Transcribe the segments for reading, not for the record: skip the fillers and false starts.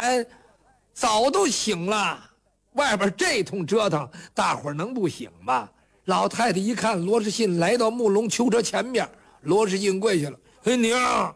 哎，早都醒了，外边这通折腾，大伙儿能不醒吗？老太太一看罗世信来到木龙囚车前面，罗世信跪下了：“娘，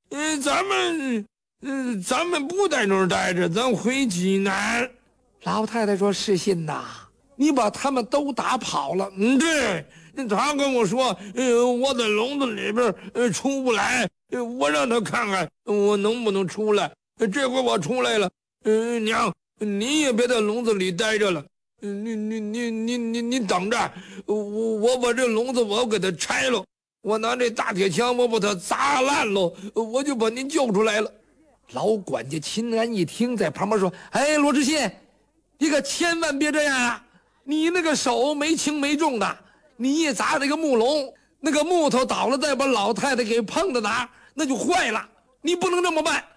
咱们不在那儿待着，咱回济南。”老太太说：“世信呐，你把他们都打跑了。”“对，他跟我说，我在笼子里边出不来，我让他看看我能不能出来。这回我出来了，娘，你也别在笼子里待着了，你等着，我把这笼子我给它拆了，我拿这大铁枪我把它砸烂了，我就把您救出来了。”老管家秦安一听，在旁边说：“哎，罗知信，你可千万别这样啊！你那个手没轻没重的，你一砸这个木笼，那个木头倒了，再把老太太给碰到哪儿，那就坏了。你不能这么办。”“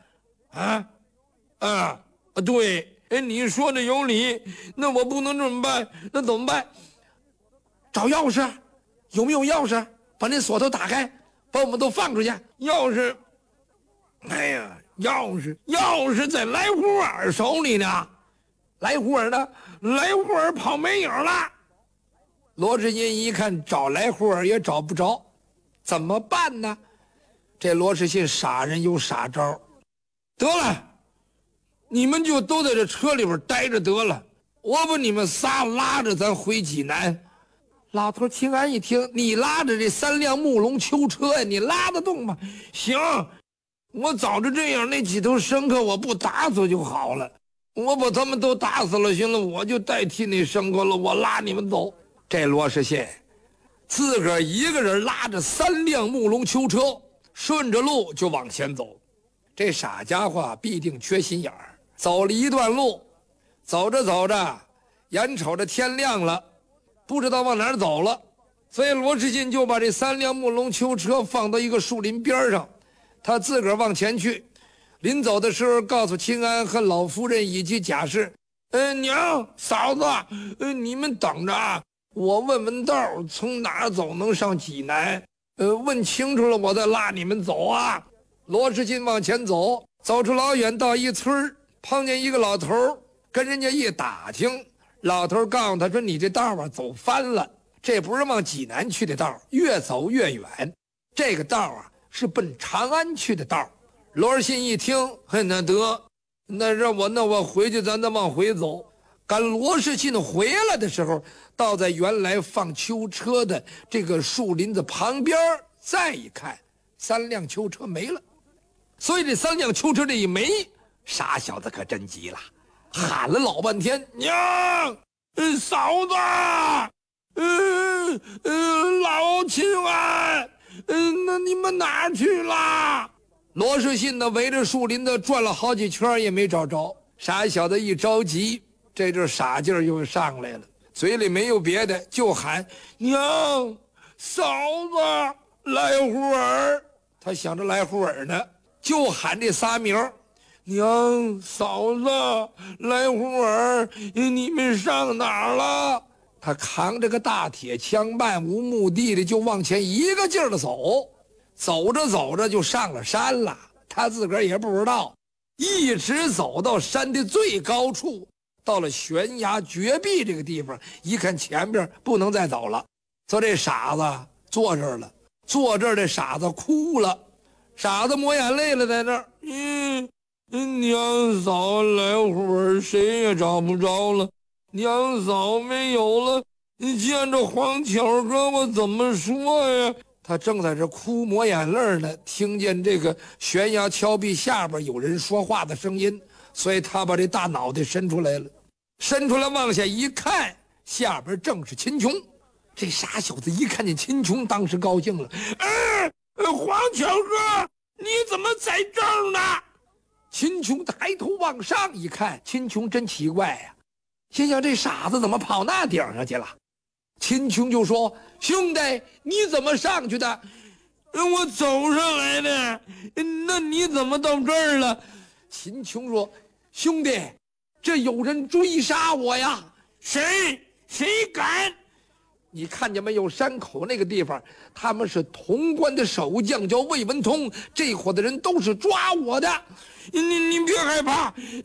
对，你说的有理，那我不能这么办，那怎么办？找钥匙，有没有钥匙？把那锁头打开，把我们都放出去。钥匙，哎呀，钥匙在来胡尔手里呢。来胡尔呢？来胡尔跑没影了。”罗世信一看找来胡尔也找不着，怎么办呢？这罗世信傻人有傻招，得了，你们就都在这车里边待着得了，我把你们仨拉着咱回济南。老头秦安一听，你拉着这3辆木龙囚车呀，你拉得动吗？行，我早就这样，那几头牲口我不打死就好了，我把他们都打死了，行了，我就代替那牲口了，我拉你们走。这罗世信自个儿一个人拉着3辆木龙囚车，顺着路就往前走。这傻家伙必定缺心眼儿，走了一段路，走着走着，眼瞅着天亮了，不知道往哪儿走了，所以罗世信就把这3辆木龙囚车放到一个树林边上，他自个儿往前去。临走的时候告诉秦安和老夫人以及贾氏：“娘嫂子，你们等着啊，我问问道，从哪儿走能上济南？问清楚了我再拉你们走啊。”罗世信往前走，走出老远，到一村碰见一个老头，跟人家一打听，老头告诉他说：“你这道啊走翻了，这不是往济南去的道，越走越远，这个道啊是奔长安去的道。”罗世信一听，那得，那我回去，咱再往回走。赶罗世信回来的时候，倒在原来放囚车的这个树林子旁边，再一看，3辆囚车没了。所以这3辆囚车这一没，傻小子可真急了，喊了老半天：“娘，嫂子，老秦安，那你们哪儿去了？”罗世信呢围着树林子转了好几圈也没找着。傻小子一着急，这阵傻劲儿又上来了，嘴里没有别的，就喊：“娘，嫂子，来胡尔。”他想着来胡尔呢，就喊这仨名儿：“娘，嫂子，来胡尔，你们上哪儿了？”他扛着个大铁枪，漫无目的的就往前一个劲儿的走，走着走着就上了山了。他自个儿也不知道，一直走到山的最高处，到了悬崖绝壁这个地方，一看前边不能再走了，说这傻子坐这儿了。坐这儿的傻子哭了，傻子抹眼泪了，在那儿。娘嫂来会儿谁也找不着了，娘嫂没有了，你见着黄巧哥我怎么说呀？他正在这哭抹眼泪呢，听见这个悬崖峭壁下边有人说话的声音，所以他把这大脑袋伸出来了，伸出来往下一看，下边正是秦琼。这傻小子一看见秦琼，当时高兴了：“黄巧哥，你怎么在这儿呢？”秦琼抬头往上一看，秦琼真奇怪呀，心想这傻子怎么跑那顶上去了？秦琼就说：“兄弟，你怎么上去的？”“我走上来的。”“那你怎么到这儿了？”秦琼说：“兄弟，这有人追杀我呀！”“谁敢？”“你看见没有？山口那个地方，他们是潼关的守将，叫魏文通。这伙的人都是抓我的。你别害怕，